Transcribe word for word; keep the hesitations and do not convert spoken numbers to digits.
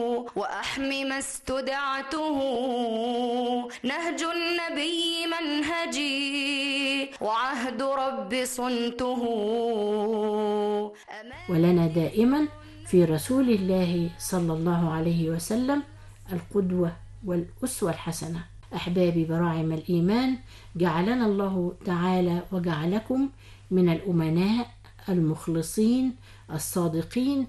وأحمي ما استدعته، نهج النبي منهجي، وعهد رب صنته. ولنا دائما في رسول الله صلى الله عليه وسلم القدوة والأسوة الحسنة. أحبابي براعم الإيمان، جعلنا الله تعالى وجعلكم من الأمناء المخلصين الصادقين